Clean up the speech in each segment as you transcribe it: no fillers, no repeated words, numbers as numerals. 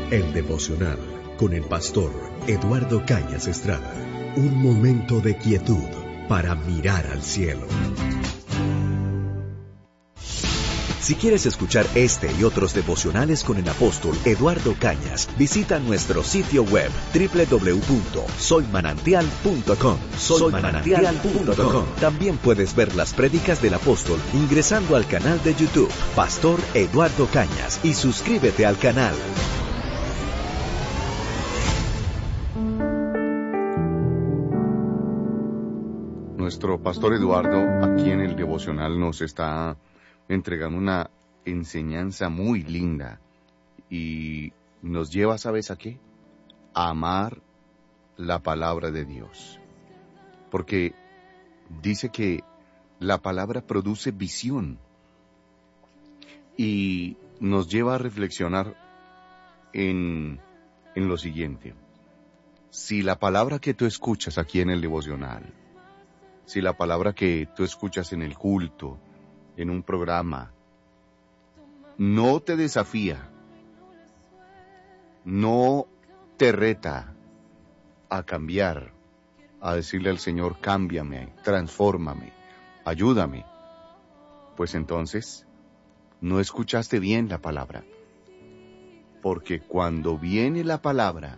El devocional con el pastor Eduardo Cañas Estrada. Un momento de quietud para mirar al cielo. Si quieres escuchar este y otros devocionales con el apóstol Eduardo Cañas, visita nuestro sitio web www.soymanantial.com. Soymanantial.com. También puedes ver las prédicas del apóstol ingresando al canal de YouTube Pastor Eduardo Cañas y suscríbete al canal. Nuestro pastor Eduardo aquí en el devocional nos está entregando una enseñanza muy linda y nos lleva, ¿sabes a qué? A amar la palabra de Dios. Porque dice que la palabra produce visión y nos lleva a reflexionar en lo siguiente. Si la palabra que tú escuchas aquí en el devocional, si la palabra que tú escuchas en el culto, en un programa, no te desafía, no te reta a cambiar, a decirle al Señor, cámbiame, transfórmame, ayúdame, pues entonces no escuchaste bien la palabra. Porque cuando viene la palabra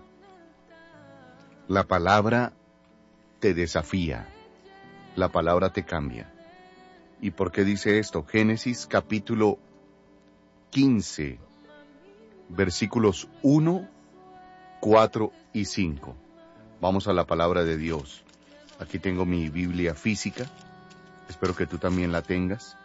te desafía, la palabra te cambia. ¿Y por qué dice esto? Génesis capítulo 15, versículos 1, 4 y 5. Vamos a la palabra de Dios. Aquí tengo mi Biblia física. Espero que tú también la tengas.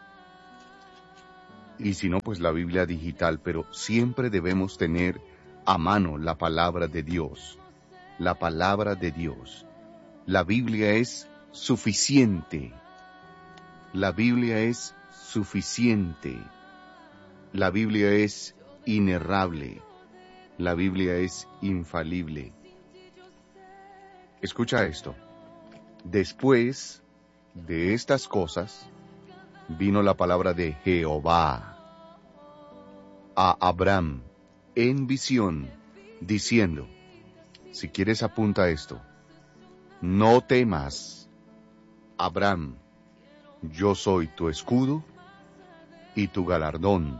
Y si no, pues la Biblia digital. Pero siempre debemos tener a mano la palabra de Dios. La palabra de Dios. La Biblia es suficiente. La Biblia es suficiente. La Biblia es inerrable. La Biblia es infalible. Escucha esto. Después de estas cosas, vino la palabra de Jehová a Abraham en visión, diciendo, si quieres apunta esto, no temas, Abraham, yo soy tu escudo y tu galardón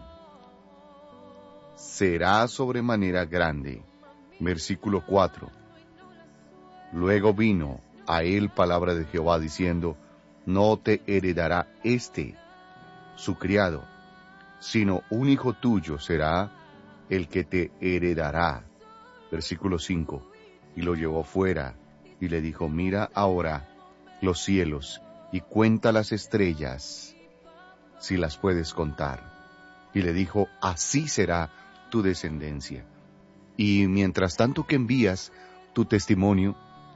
será sobremanera grande. Versículo 4. Luego vino a él palabra de Jehová diciendo, no te heredará su criado, sino un hijo tuyo será el que te heredará. Versículo 5. Y lo llevó fuera y le dijo, mira ahora los cielos y cuenta las estrellas, si las puedes contar. Y le dijo, así será tu descendencia. Y mientras tanto que envías tu testimonio,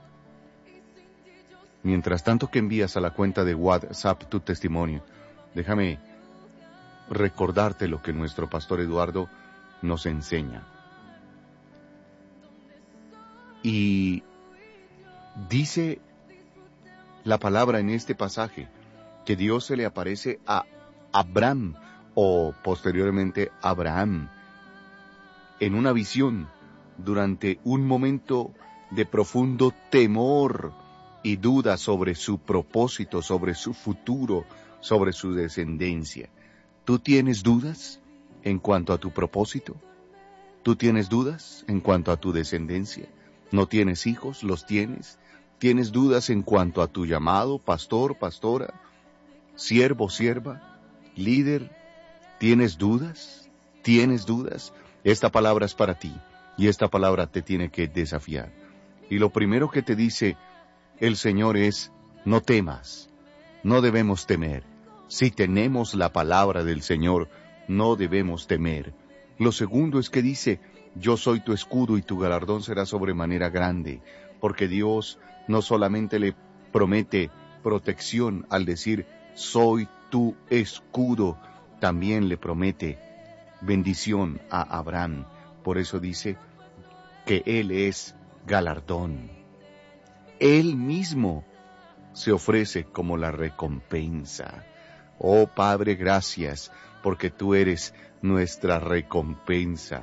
mientras tanto que envías a la cuenta de WhatsApp tu testimonio, déjame recordarte lo que nuestro pastor Eduardo nos enseña. Y dice la palabra en este pasaje que Dios se le aparece a Abraham o posteriormente Abraham en una visión durante un momento de profundo temor y duda sobre su propósito, sobre su futuro, sobre su descendencia. ¿Tú tienes dudas en cuanto a tu propósito? ¿Tú tienes dudas en cuanto a tu descendencia? ¿No tienes hijos? ¿Los tienes? ¿Tienes dudas en cuanto a tu llamado, pastor, pastora, siervo, sierva, líder? ¿Tienes dudas? ¿Tienes dudas? Esta palabra es para ti y esta palabra te tiene que desafiar. Y lo primero que te dice el Señor es, no temas, no debemos temer. Si tenemos la palabra del Señor, no debemos temer. Lo segundo es que dice, yo soy tu escudo y tu galardón será sobremanera grande, porque Dios no solamente le promete protección al decir, soy tu escudo, también le promete bendición a Abraham. Por eso dice que Él es galardón. Él mismo se ofrece como la recompensa. Oh Padre, gracias, porque tú eres nuestra recompensa.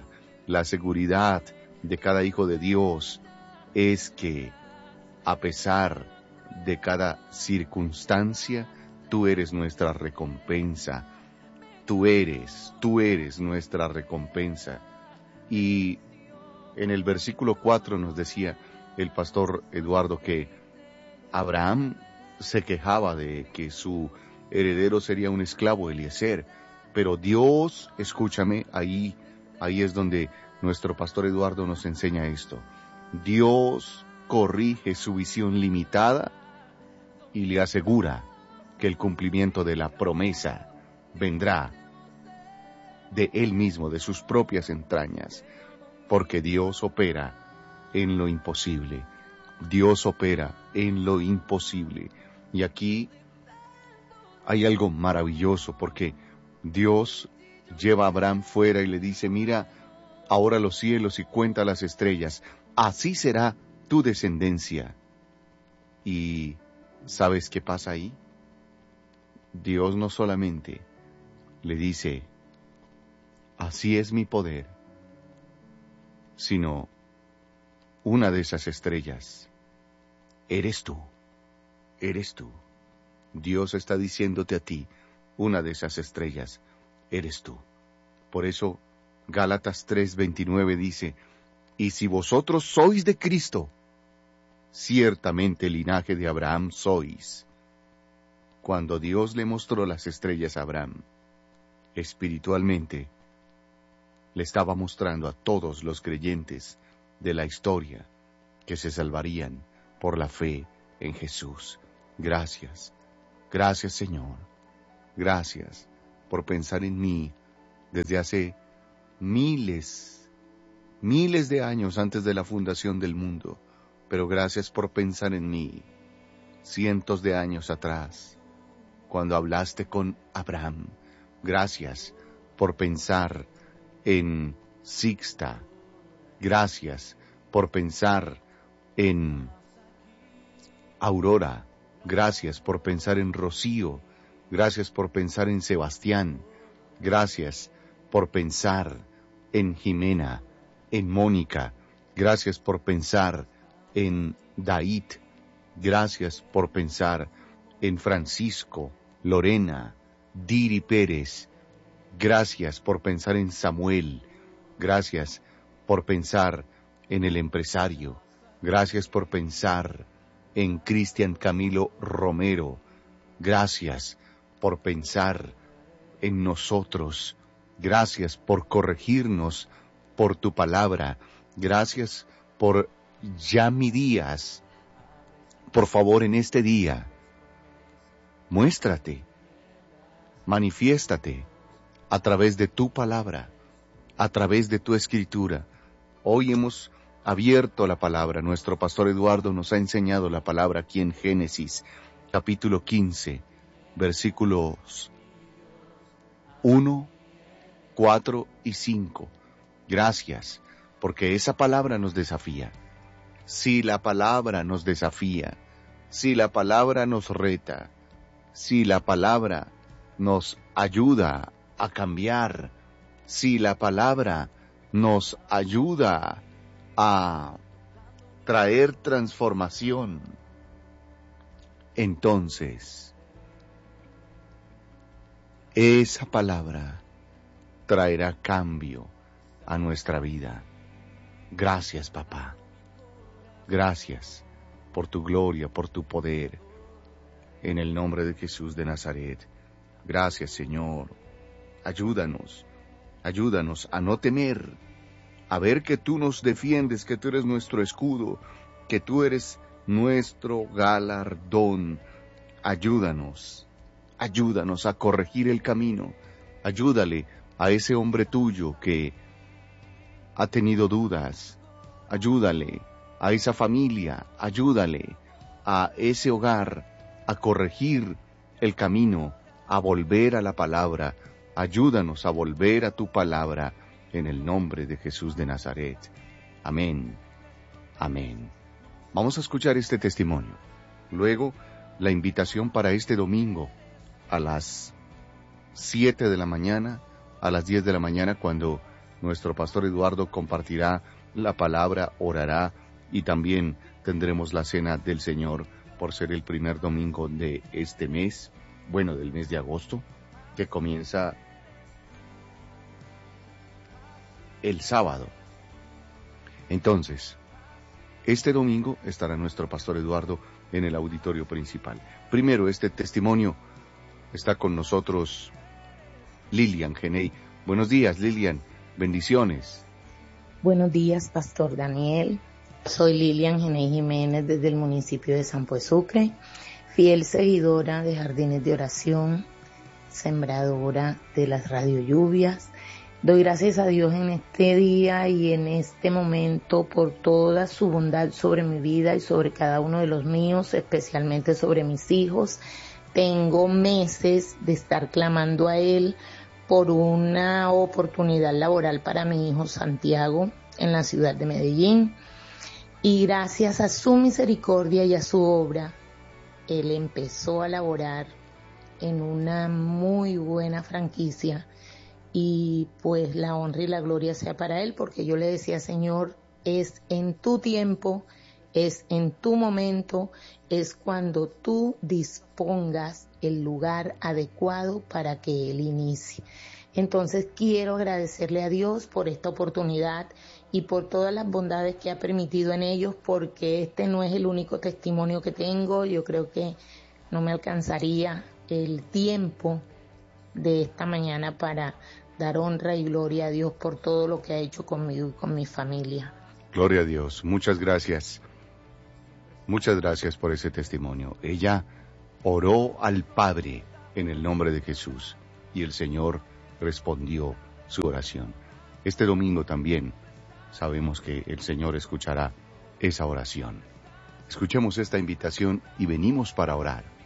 la seguridad de cada hijo de Dios es que, a pesar de cada circunstancia, tú eres nuestra recompensa. Tú eres nuestra recompensa. Y en el versículo 4 nos decía el pastor Eduardo que Abraham se quejaba de que su heredero sería un esclavo, Eliezer, pero Dios, escúchame, ahí es donde nuestro pastor Eduardo nos enseña esto. Dios corrige su visión limitada y le asegura que el cumplimiento de la promesa vendrá de Él mismo, de sus propias entrañas, porque Dios opera en lo imposible. Dios opera en lo imposible. Y aquí hay algo maravilloso, porque Dios lleva a Abraham fuera y le dice, mira ahora los cielos y cuenta las estrellas, así será tu descendencia. ¿Y sabes qué pasa ahí? Dios no solamente le dice, así es mi poder, sino una de esas estrellas, eres tú. Dios está diciéndote a ti, una de esas estrellas, eres tú. Por eso, Gálatas 3:29 dice, y si vosotros sois de Cristo, ciertamente linaje de Abraham sois. Cuando Dios le mostró las estrellas a Abraham, espiritualmente, le estaba mostrando a todos los creyentes de la historia que se salvarían por la fe en Jesús. Gracias Señor, gracias por pensar en mí desde hace miles de años antes de la fundación del mundo, pero gracias por pensar en mí cientos de años atrás, cuando hablaste con Abraham. Gracias por pensar en Sixta. Gracias por pensar en Aurora. Gracias por pensar en Rocío. Gracias por pensar en Sebastián. Gracias por pensar en Jimena, en Mónica. Gracias por pensar en Daid. Gracias por pensar en Francisco, Lorena, Diri Pérez. Gracias por pensar en Samuel. Gracias por pensar en el empresario. Gracias por pensar en Cristian Camilo Romero. Gracias por pensar en nosotros. Gracias por corregirnos por tu palabra. Gracias por Yami Díaz. Por favor, en este día, muéstrate, manifiéstate a través de tu palabra, a través de tu escritura. Hoy hemos abierto la palabra. Nuestro pastor Eduardo nos ha enseñado la palabra aquí en Génesis, capítulo 15, versículos 1, 4 y 5. Gracias, porque esa palabra nos desafía. Si la palabra nos desafía, si la palabra nos reta, si la palabra nos ayuda a cambiar, si la palabra nos ayuda a traer transformación, entonces esa palabra traerá cambio a nuestra vida. Gracias, papá. Gracias por tu gloria, por tu poder. En el nombre de Jesús de Nazaret. Gracias, Señor. Ayúdanos a no temer, a ver que tú nos defiendes, que tú eres nuestro escudo, que tú eres nuestro galardón. Ayúdanos a corregir el camino. Ayúdale a ese hombre tuyo que ha tenido dudas. Ayúdale a esa familia, ayúdale a ese hogar a corregir el camino, a volver a la palabra. Ayúdanos a volver a tu palabra en el nombre de Jesús de Nazaret. Amén. Amén. Vamos a escuchar este testimonio. Luego, la invitación para este domingo a las 7 de la mañana, a las 10 de la mañana, cuando Nuestro pastor Eduardo compartirá la palabra, orará y también tendremos la cena del Señor por ser el primer domingo de este mes, bueno, del mes de agosto, que comienza el sábado. Entonces, este domingo estará nuestro pastor Eduardo en el auditorio principal. Primero, este testimonio está con nosotros Lilian Geney. Buenos días, Lilian. Bendiciones. Buenos días, Pastor Daniel. Soy Lilian Geney Jiménez desde el municipio de San Pues Sucre, fiel seguidora de Jardines de Oración, sembradora de las Radio Lluvias. Doy gracias a Dios en este día y en este momento por toda su bondad sobre mi vida y sobre cada uno de los míos, especialmente sobre mis hijos. Tengo meses de estar clamando a Él por una oportunidad laboral para mi hijo Santiago en la ciudad de Medellín. Y gracias a su misericordia y a su obra, Él empezó a laborar en una muy buena franquicia. Y pues la honra y la gloria sea para Él, porque yo le decía, Señor, es en tu tiempo, es en tu momento, es cuando tú dispongas el lugar adecuado para que Él inicie. Entonces quiero agradecerle a Dios por esta oportunidad y por todas las bondades que ha permitido en ellos, porque este no es el único testimonio que tengo. Yo creo que no me alcanzaría el tiempo de esta mañana para dar honra y gloria a Dios por todo lo que ha hecho conmigo y con mi familia. Gloria a Dios. Muchas gracias. Muchas gracias por ese testimonio. Ella oró al Padre en el nombre de Jesús y el Señor respondió su oración. Este domingo también sabemos que el Señor escuchará esa oración. Escuchemos esta invitación y venimos para orar.